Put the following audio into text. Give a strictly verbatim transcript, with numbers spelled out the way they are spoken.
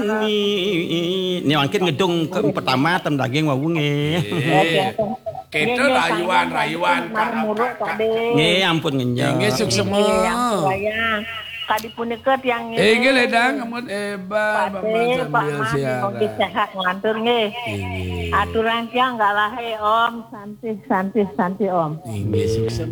Ini mungkin gedung ke pertama tem daging wau nggih. Kita rayuan-rayuan marmuruk Pakde. Nggih ampun ngenjok. Nggih sukses Saya kadi punika tiyang Eh nggih ledang amun eba Pakde, Pak Man, moga sehat ngantur nggih. Aturan tiyang enggak lahe Om, santi santi santi Om. Nggih sukses